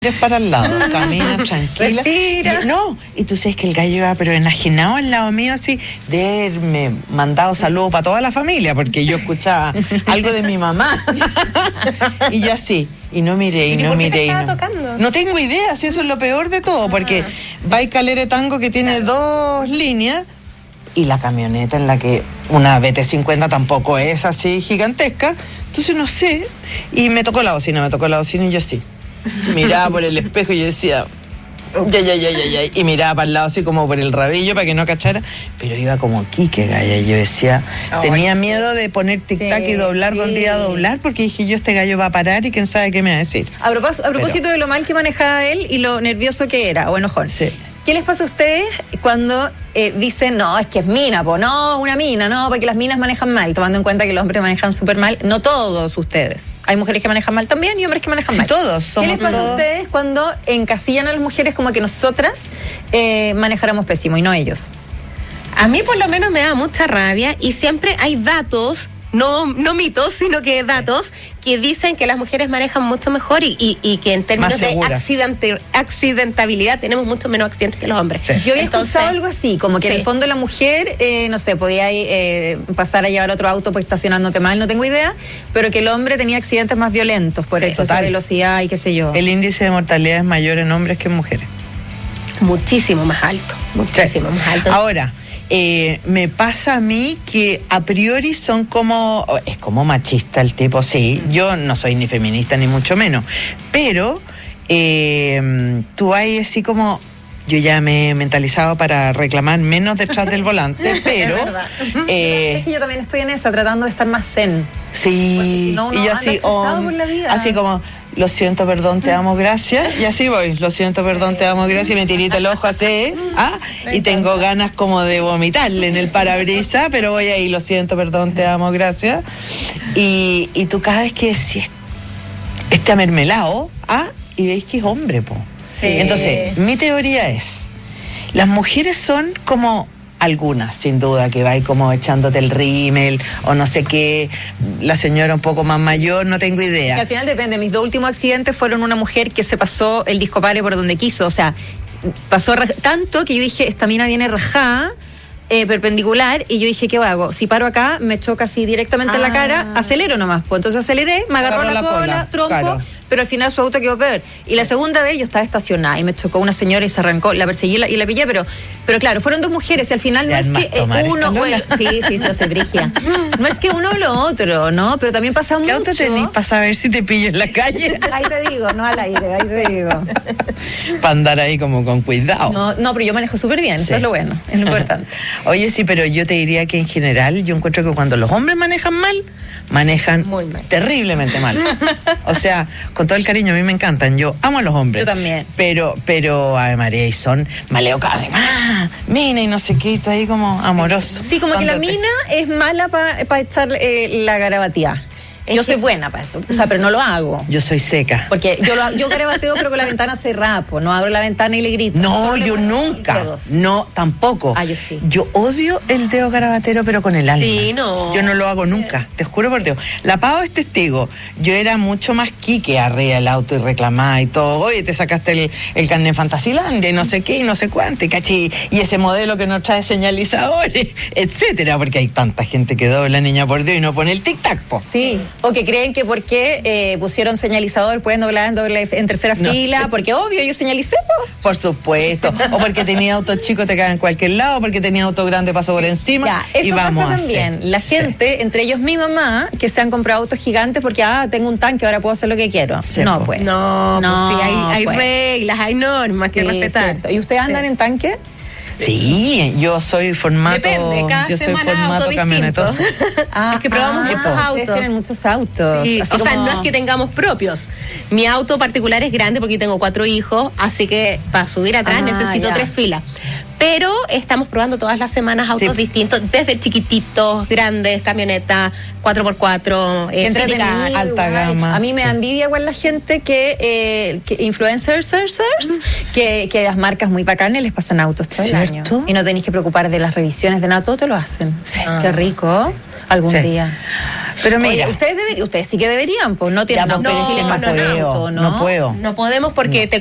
para el lado, camina tranquila. Respira. Y tú sabes que el gallo iba pero enajenado al lado mío, así, de haberme mandado saludos para toda la familia, porque yo escuchaba algo de mi mamá. Y yo así, y no miré, y no miré. ¿Qué te estaba tocando? No tengo idea, si eso es lo peor de todo, porque va Calere Tango que tiene dos líneas, y la camioneta en la que una BT-50 tampoco es así gigantesca, entonces no sé, y me tocó la bocina y yo así. Miraba por el espejo y yo decía, ya, y miraba para el lado así como por el rabillo para que no cachara, pero iba como Quique, galla, y yo decía, tenía miedo de poner tic-tac y doblar donde iba a doblar, porque dije yo, este gallo va a parar y quién sabe qué me va a decir. A propósito de lo mal que manejaba él y lo nervioso que era, o enojón. Sí. ¿Qué les pasa a ustedes cuando dicen, no, es que es mina, no, una mina, no, porque las minas manejan mal, tomando en cuenta que los hombres manejan súper mal? No todos ustedes. Hay mujeres que manejan mal también y hombres que manejan mal. Todos somos. ¿Qué les pasa a ustedes cuando encasillan a las mujeres como que nosotras manejáramos pésimo y no ellos? A mí por lo menos me da mucha rabia y siempre hay datos, no mitos, sino que datos que dicen que las mujeres manejan mucho mejor y que en términos de accidentabilidad tenemos mucho menos accidentes que los hombres. Sí. Yo había escuchado algo así, como que en el fondo la mujer, no sé, podía pasar a llevar otro auto pues estacionándote mal, no tengo idea, pero que el hombre tenía accidentes más violentos por exceso de velocidad y qué sé yo. El índice de mortalidad es mayor en hombres que en mujeres. Muchísimo más alto, muchísimo más alto. Ahora, me pasa a mí que a priori son como, es como machista el tipo, sí, yo no soy ni feminista ni mucho menos, pero tú hay así como, yo ya me he mentalizado para reclamar menos detrás del volante, pero... Es verdad. Es que yo también estoy en esa, tratando de estar más zen. Sí, no, y yo así, por la vida. así como... Lo siento, perdón, te amo, gracias. Y así voy. Lo siento, perdón, te amo, gracias. Y me tirita el ojo así. Y tengo ganas como de vomitarle en el parabrisas, pero voy ahí. Lo siento, perdón, te amo, gracias. Y tú cada vez que decís este amermelado, y veis que es hombre, po. Sí. Entonces, mi teoría es, las mujeres son como... Algunas, sin duda, que va ahí como echándote el rímel o no sé qué, la señora un poco más mayor, no tengo idea. Que al final depende, mis dos últimos accidentes fueron una mujer que se pasó el disco pare por donde quiso, o sea, pasó tanto que yo dije, esta mina viene rajada, perpendicular, y yo dije, ¿qué hago? Si paro acá, me choca así directamente en la cara, acelero nomás, pues entonces aceleré, me agarró la cola, tronco, claro. Pero al final su auto quedó peor. Y la segunda vez yo estaba estacionada y me chocó una señora y se arrancó, la perseguí y la pillé, pero claro, fueron dos mujeres y al final no es que uno, bueno, sí, yo soy brigia. No es que uno o lo otro, ¿no? Pero también pasa mucho. ¿Qué auto tenés para saber si te pillo en la calle? Ahí te digo, no al aire, ahí te digo. Para andar ahí como con cuidado. No, pero yo manejo súper bien, eso es lo bueno, es lo importante. Oye, sí, pero yo te diría que en general yo encuentro que cuando los hombres manejan mal, manejan muy mal, terriblemente mal. O sea, con todo el cariño, a mí me encantan, yo amo a los hombres. Yo también. Pero Ave María, y son maleducados, mina y no sé qué, y tú ahí como amoroso. Sí, como que la mina es mala para echar la garabatía. Yo soy buena para eso, o sea, pero no lo hago. Yo soy seca. Porque yo garabateo pero con la ventana cerrada, pues no abro la ventana y le grito. No, yo nunca. No, tampoco. Yo sí. Yo odio el dedo garabatero, pero con el alma. Sí, no. Yo no lo hago nunca, te juro por Dios. La Pau es testigo. Yo era mucho más Quique arriba del auto y reclamaba y todo. Oye, te sacaste el carnet Fantasilandia y no sé qué y no sé cuánto, y ese modelo que no trae señalizadores, etcétera, porque hay tanta gente que dobla, niña por Dios, y no pone el tic-tac, po. Sí. O que creen que porque pusieron señalizador pueden doblar en tercera fila, porque obvio, yo señalicé, po. Por supuesto. O porque tenía auto chico te cae en cualquier lado, porque tenía auto grande pasó por encima. Ya, eso y vamos pasa también. La gente, entre ellos mi mamá, que se han comprado autos gigantes porque tengo un tanque, ahora puedo hacer lo que quiero. Sí, no, pues. No, pues sí, hay pues. reglas, hay normas que respetar. ¿Y ustedes andan en tanque? Sí, yo soy formato. Depende, cada semana auto camionetoso. Es que probamos muchos autos. Ustedes tienen muchos autos. Sí. O sea, no es que tengamos propios. Mi auto particular es grande porque yo tengo 4 hijos, así que para subir atrás necesito 3 filas. Pero estamos probando todas las semanas autos distintos, desde chiquititos, grandes, camionetas, 4x4, alta gama. A mí me da envidia igual la gente que influencers, que las marcas muy bacanas les pasan autos todo el año. Y no tenéis que preocupar de las revisiones de nada, todo te lo hacen. Sí. Qué rico. algún día. Pero mira, oye, ustedes sí que deberían, pues no tienen no puedo. No podemos porque